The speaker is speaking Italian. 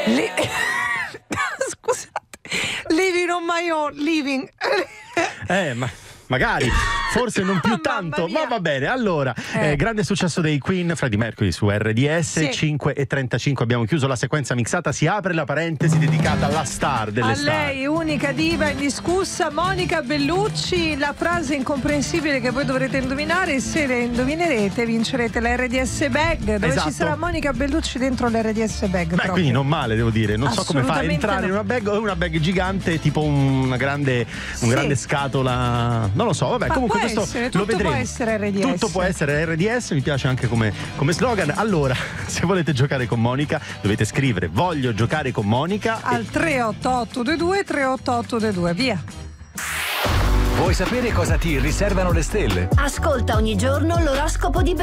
Scusate, living on my own, living. Magari, forse non più tanto, ma va bene. Allora, grande successo dei Queen, Freddie Mercury su RDS, sì. 5:35 abbiamo chiuso la sequenza mixata, si apre la parentesi dedicata alla star delle star. A lei, unica diva indiscussa, Monica Bellucci, la frase incomprensibile che voi dovrete indovinare, se le indovinerete vincerete la RDS bag, dove ci sarà Monica Bellucci dentro l'RDS bag. Beh, quindi non male, devo dire, non so come fa a entrare in una bag gigante, tipo una grande scatola. Non lo so, vabbè, comunque questo lo vedremo. Può essere RDS. Tutto può essere RDS, mi piace anche come slogan. Allora, se volete giocare con Monica, dovete scrivere voglio giocare con Monica al 38822 38822, via. Vuoi sapere cosa ti riservano le stelle? Ascolta ogni giorno l'oroscopo di